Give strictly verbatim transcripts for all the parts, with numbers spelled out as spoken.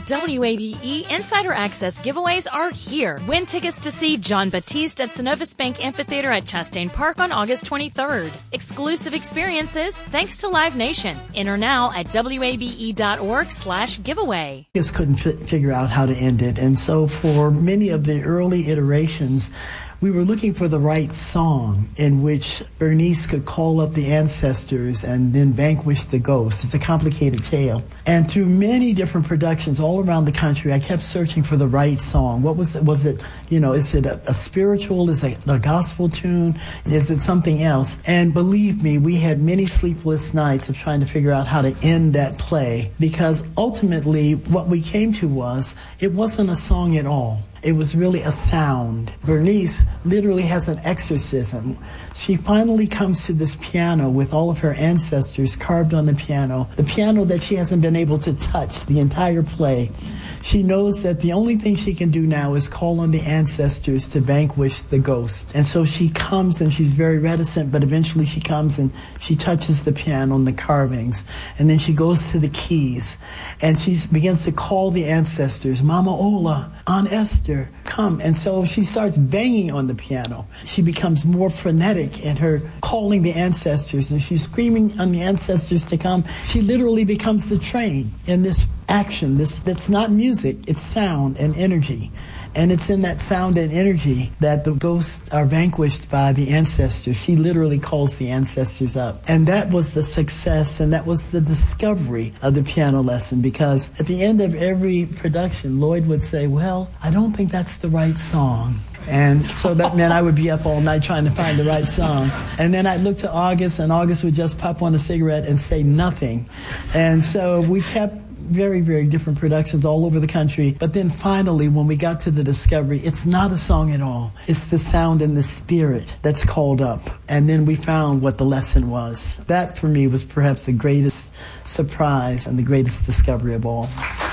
W A B E Insider Access giveaways are here. Win tickets to see John Batiste at Synovus Bank Amphitheater at Chastain Park on August twenty-third. Exclusive experiences thanks to Live Nation. Enter now at W A B E dot org slash giveaway. Just couldn't fi- figure out how to end it. And so for many of the early iterations, we were looking for the right song in which Bernice could call up the ancestors and then vanquish the ghosts. It's a complicated tale. And through many different productions all around the country, I kept searching for the right song. What was it? Was it, you know, is it a, a spiritual? Is it a gospel tune? Is it something else? And believe me, we had many sleepless nights of trying to figure out how to end that play, because ultimately what we came to was it wasn't a song at all. It was really a sound. Bernice literally has an exorcism. She finally comes to this piano with all of her ancestors carved on the piano, the piano that she hasn't been able to touch the entire play. She knows that the only thing she can do now is call on the ancestors to vanquish the ghost. And so she comes, and she's very reticent, but eventually she comes and she touches the piano and the carvings. And then she goes to the keys, and she begins to call the ancestors, Mama Ola, Aunt Esther, come. And so she starts banging on the piano. She becomes more frenetic in her calling the ancestors, and she's screaming on the ancestors to come. She literally becomes the train in this action. This that's not music, it's sound and energy. And it's in that sound and energy that the ghosts are vanquished by the ancestors. She literally calls the ancestors up. And that was the success, and that was the discovery of the piano lesson, because at the end of every production, Lloyd would say, well, I don't think that's the right song. And so that meant I would be up all night trying to find the right song. And then I'd look to August, and August would just pop on a cigarette and say nothing. And so we kept very, very different productions all over the country. But then finally, when we got to the discovery, it's not a song at all. It's the sound and the spirit that's called up. And then we found what the lesson was. That, for me, was perhaps the greatest surprise and the greatest discovery of all.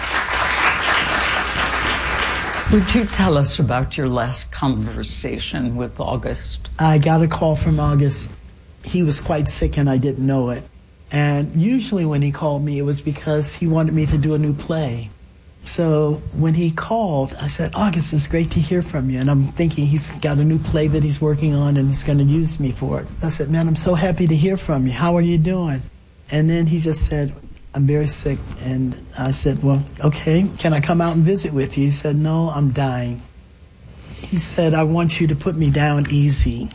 Would you tell us about your last conversation with August? I got a call from August. He was quite sick, and I didn't know it. And usually when he called me, it was because he wanted me to do a new play. So when he called, I said, August, it's great to hear from you. And I'm thinking he's got a new play that he's working on, and he's going to use me for it. I said, man, I'm so happy to hear from you. How are you doing? And then he just said, I'm very sick. And I said, well, okay, can I come out and visit with you? He said, no, I'm dying. He said, I want you to put me down easy.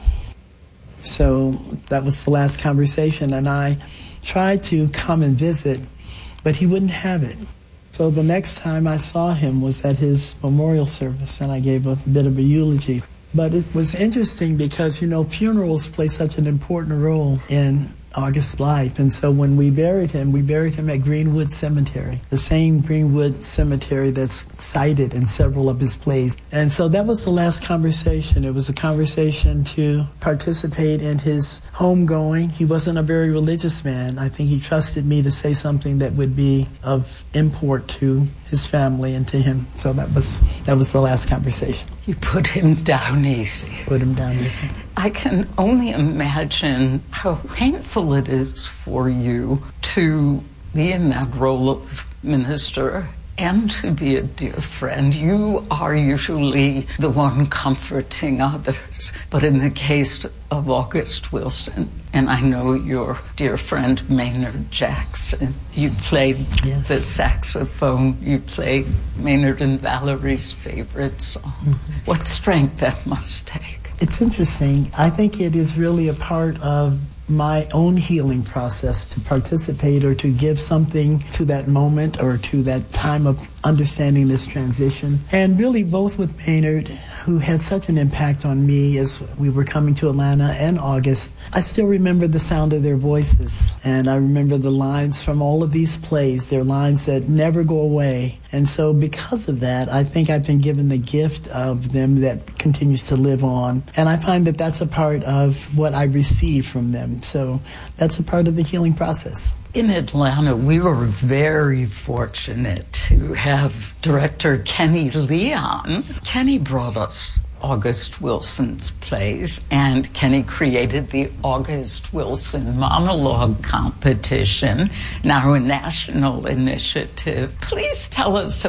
So that was the last conversation, and I tried to come and visit, but he wouldn't have it. So the next time I saw him was at his memorial service, and I gave a bit of a eulogy. But it was interesting because, you know, funerals play such an important role in August's life. And so when we buried him, we buried him at Greenwood Cemetery, the same Greenwood Cemetery that's cited in several of his plays. And so that was the last conversation. It was a conversation to participate in his homegoing. He wasn't a very religious man. I think he trusted me to say something that would be of import to his family and to him. So that was that was the last conversation. You put him down easy. Put him down easy. I can only imagine how painful it is for you to be in that role of minister and to be a dear friend. You are usually the one comforting others. But in the case of August Wilson, and I know your dear friend Maynard Jackson, you played yes. the saxophone, you played Maynard and Valerie's favorite song. Mm-hmm. What strength that must take. It's interesting. I think it is really a part of my own healing process to participate or to give something to that moment or to that time of understanding this transition. And really both with Maynard, who had such an impact on me as we were coming to Atlanta, and August, I still remember the sound of their voices. And I remember the lines from all of these plays. They're lines that never go away. And so because of that, I think I've been given the gift of them that continues to live on. And I find that that's a part of what I receive from them. So that's a part of the healing process. In Atlanta, we were very fortunate to have director Kenny Leon. Kenny brought us August Wilson's plays, and Kenny created the August Wilson Monologue Competition, now a national initiative. Please tell us